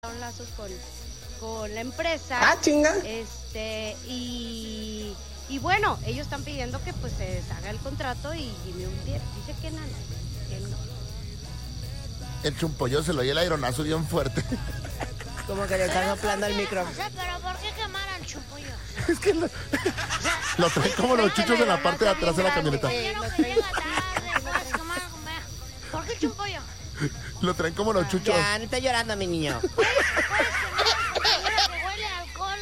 lazos con la empresa. Ah, chinga. Y bueno, ellos están pidiendo que pues se deshaga el contrato y Jimmy dice que no. El chumpollo se lo oye el aeronazo bien fuerte. Como que le están soplando el micro. O sea, pero ¿por qué quemar al chumpollo? Es que lo traen como los chuchos en la parte de atrás de la camioneta. Compañero que llega tarde, puedes quemar, compañero. ¿Por qué el chumpollo? Lo traen como los chuchos. Ya, no estoy llorando, mi niño. Puedes quemar, que huele a alcohol.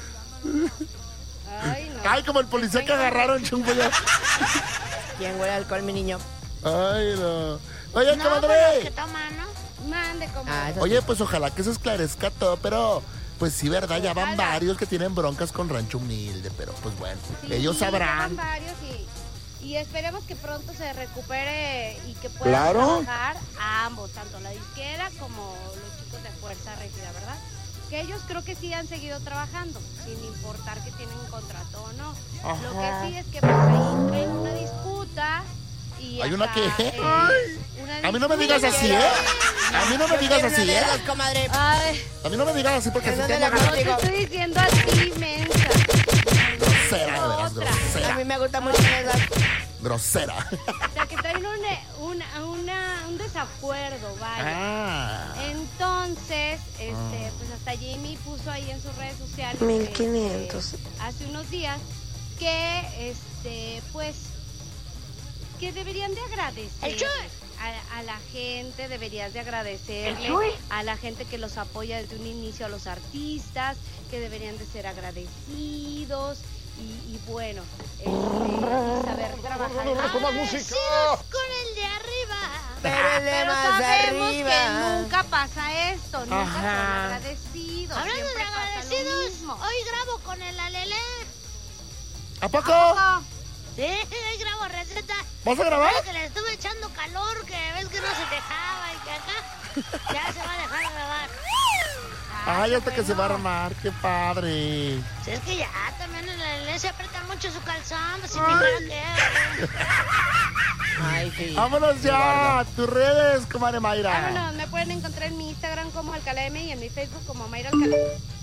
Ay, no. Ay, como el policía que agarraron, chumpollo. ¿Quién huele a alcohol, mi niño? Ay, no. Oye, No, comadre. pero los que toman, ¿no? Mande como. Oye, pues ojalá que se esclarezca todo, pero pues sí, ¿verdad? Ya van Ojalá. varios que tienen broncas con Rancho Humilde, pero pues bueno, Sí, ellos sabrán. llevan varios y esperemos que pronto se recupere y que puedan Claro. trabajar a ambos, tanto la disquera como los chicos de Fuerza Régida, ¿verdad? Que ellos creo que sí han seguido trabajando, sin importar que tienen un contrato o no. Ajá. Lo que sí es que pues ahí traen una disputa y ¿Hay una hasta, qué? una A mí no me disputa. digas así, ¿eh? A mí no me digas así, ¿eh? Comadre. Ay, A mí no me digas así porque ¿En si dónde tengo la ganas. no te estoy diciendo a ti, mensa. Grosera, de veras, Otra. A grosera. mí me gusta mucho esa. Grosera. O sea, que traen un desacuerdo, vaya. Ah. Entonces, pues hasta Jimmy puso ahí en sus redes sociales 1500. hace unos días que pues que deberían de agradecer El Chuy. a la gente, deberías de agradecerle El Chuy. a la gente que los apoya desde un inicio, a los artistas, que deberían de ser agradecidos y bueno, y saber trabajar. Agradecidos con el de arriba. Pero el de Pero más sabemos arriba. que nunca pasa esto, nunca Ajá. son agradecidos. Hablando de siempre pasa lo agradecidos, mismo. hoy grabo con el Alele. ¿A poco? ¿Cómo? Sí, hoy grabo receta. ¿Vas a grabar? Que le estuve echando calor, que ves que no se dejaba y que acá ya se va a dejar grabar. Ay, hasta que se va a armar, qué padre. Si es que ya también el Alele se aprieta mucho su calzón, pues si mi cara que Ay, sí. Vámonos ya a tus redes, comadre Mayra. Vámonos, me pueden encontrar en mi Instagram como Alcalá M y en mi Facebook como Mayra Alcalá.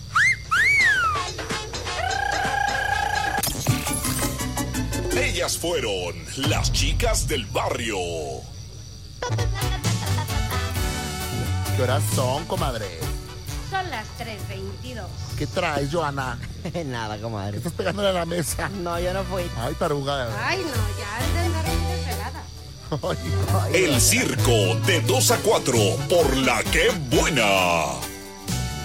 Ellas fueron las chicas del barrio. ¿Qué horas son, comadre? Son las 3:22. ¿Qué traes, Joana? Nada, ¿Qué comadre. estás pegándole a la mesa? No, yo no fui. Ay, taruga. Ay, no, ya han de andar muy desvelada. Ay. El circo de 2 a 4 por la que buena.